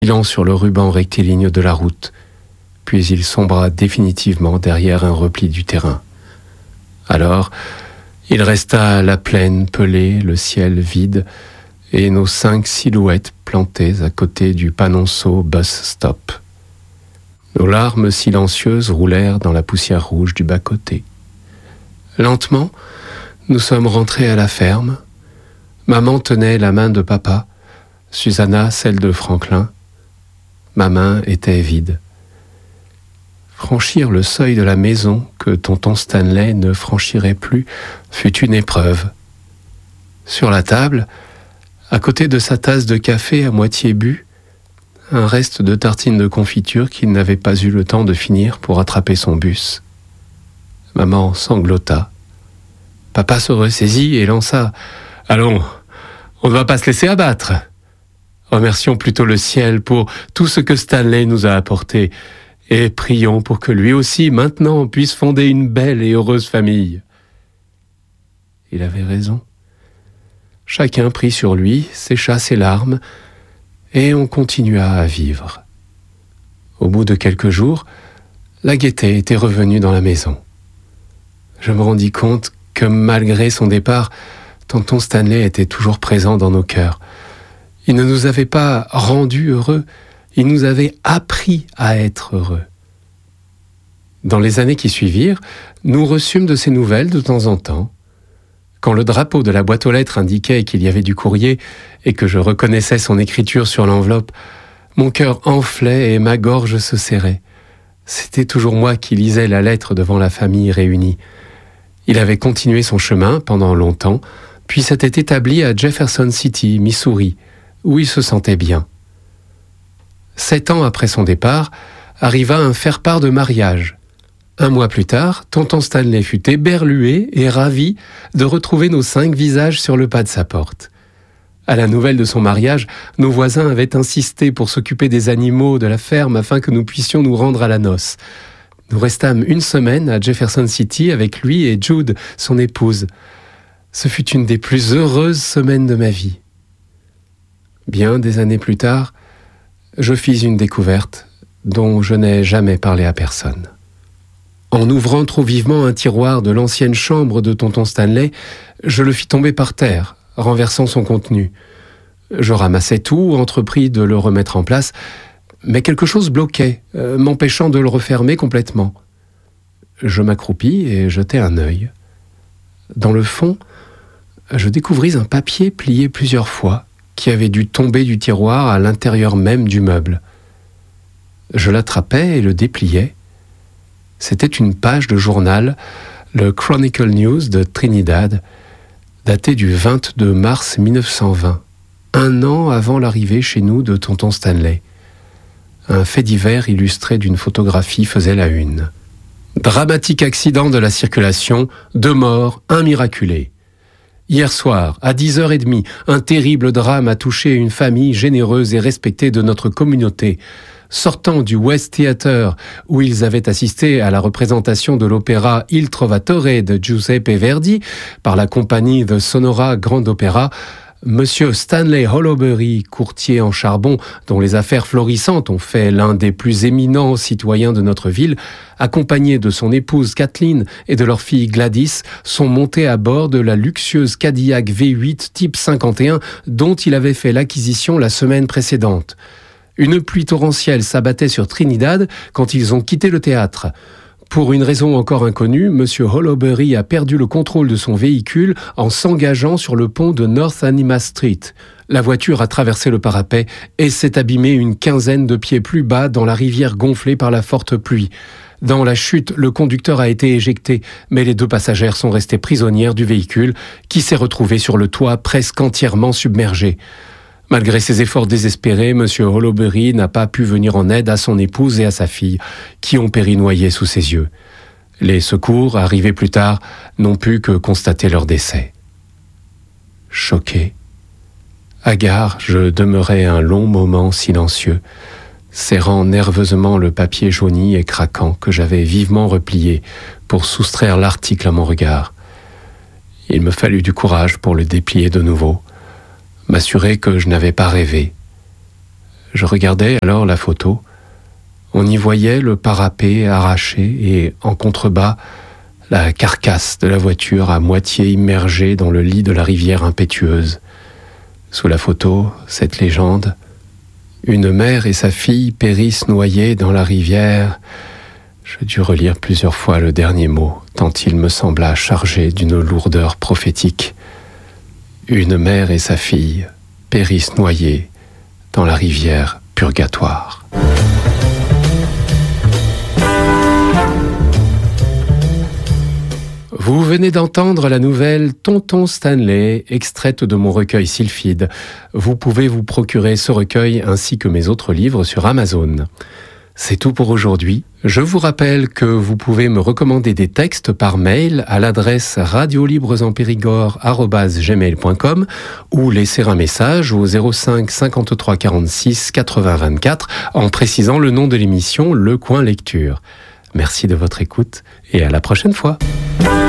filant sur le ruban rectiligne de la route, puis il sombra définitivement derrière un repli du terrain. Alors, il resta la plaine pelée, le ciel vide, et nos 5 silhouettes plantées à côté du panonceau bus stop. Nos larmes silencieuses roulèrent dans la poussière rouge du bas-côté. Lentement, nous sommes rentrés à la ferme. Maman tenait la main de papa, Susanna celle de Franklin. Ma main était vide. Franchir le seuil de la maison que tonton Stanley ne franchirait plus fut une épreuve. Sur la table, à côté de sa tasse de café à moitié bu, un reste de tartine de confiture qu'il n'avait pas eu le temps de finir pour attraper son bus. Maman sanglota. Papa se ressaisit et lança « Allons, on ne va pas se laisser abattre. Remercions plutôt le ciel pour tout ce que Stanley nous a apporté et prions pour que lui aussi, maintenant, puisse fonder une belle et heureuse famille. » Il avait raison. Chacun prit sur lui, sécha ses larmes, et on continua à vivre. Au bout de quelques jours, la gaieté était revenue dans la maison. Je me rendis compte que malgré son départ, tonton Stanley était toujours présent dans nos cœurs. Il ne nous avait pas rendus heureux, il nous avait appris à être heureux. Dans les années qui suivirent, nous reçûmes de ses nouvelles de temps en temps. Quand le drapeau de la boîte aux lettres indiquait qu'il y avait du courrier et que je reconnaissais son écriture sur l'enveloppe, mon cœur enflait et ma gorge se serrait. C'était toujours moi qui lisais la lettre devant la famille réunie. Il avait continué son chemin pendant longtemps, puis s'était établi à Jefferson City, Missouri, où il se sentait bien. 7 ans après son départ, arriva un faire-part de mariage. 1 mois plus tard, tonton Stanley fut éberlué et ravi de retrouver nos 5 visages sur le pas de sa porte. À la nouvelle de son mariage, nos voisins avaient insisté pour s'occuper des animaux de la ferme afin que nous puissions nous rendre à la noce. Nous restâmes 1 semaine à Jefferson City avec lui et Jude, son épouse. Ce fut une des plus heureuses semaines de ma vie. Bien des années plus tard, je fis une découverte dont je n'ai jamais parlé à personne. En ouvrant trop vivement un tiroir de l'ancienne chambre de tonton Stanley, je le fis tomber par terre, renversant son contenu. Je ramassai tout, entrepris de le remettre en place, mais quelque chose bloquait, m'empêchant de le refermer complètement. Je m'accroupis et jetai un œil. Dans le fond, je découvris un papier plié plusieurs fois, qui avait dû tomber du tiroir à l'intérieur même du meuble. Je l'attrapais et le dépliais. C'était une page de journal, le Chronicle News de Trinidad, daté du 22 mars 1920, 1 an avant l'arrivée chez nous de tonton Stanley. Un fait divers illustré d'une photographie faisait la une. Dramatique accident de la circulation, 2 morts, 1 miraculé. Hier soir, à 10h30, un terrible drame a touché une famille généreuse et respectée de notre communauté. Sortant du West Theatre, où ils avaient assisté à la représentation de l'opéra Il Trovatore de Giuseppe Verdi par la compagnie The Sonora Grand Opera, Monsieur Stanley Hollowbury, courtier en charbon dont les affaires florissantes ont fait l'un des plus éminents citoyens de notre ville, accompagné de son épouse Kathleen et de leur fille Gladys, sont montés à bord de la luxueuse Cadillac V8 Type 51 dont il avait fait l'acquisition la semaine précédente. Une pluie torrentielle s'abattait sur Trinidad quand ils ont quitté le théâtre. Pour une raison encore inconnue, M. Hollowbury a perdu le contrôle de son véhicule en s'engageant sur le pont de North Anima Street. La voiture a traversé le parapet et s'est abîmée une 15aine de pieds plus bas dans la rivière gonflée par la forte pluie. Dans la chute, le conducteur a été éjecté, mais les 2 passagères sont restées prisonnières du véhicule qui s'est retrouvé sur le toit presque entièrement submergé. Malgré ses efforts désespérés, M. Hollowbury n'a pas pu venir en aide à son épouse et à sa fille, qui ont péri noyées sous ses yeux. Les secours, arrivés plus tard, n'ont pu que constater leur décès. Choqué, hagard, je demeurai un long moment silencieux, serrant nerveusement le papier jauni et craquant que j'avais vivement replié pour soustraire l'article à mon regard. Il me fallut du courage pour le déplier de nouveau, m'assurer que je n'avais pas rêvé. Je regardais alors la photo. On y voyait le parapet arraché et, en contrebas, la carcasse de la voiture à moitié immergée dans le lit de la rivière impétueuse. Sous la photo, cette légende: une mère et sa fille périssent noyées dans la rivière. Je dus relire plusieurs fois le dernier mot, tant il me sembla chargé d'une lourdeur prophétique. Une mère et sa fille périssent noyées dans la rivière purgatoire. Vous venez d'entendre la nouvelle Tonton Stanley, extraite de mon recueil Sylphide. Vous pouvez vous procurer ce recueil ainsi que mes autres livres sur Amazon. C'est tout pour aujourd'hui. Je vous rappelle que vous pouvez me recommander des textes par mail à l'adresse radiolibresenpérigord@gmail.com ou laisser un message au 05 53 46 80 24 en précisant le nom de l'émission Le Coin Lecture. Merci de votre écoute et à la prochaine fois.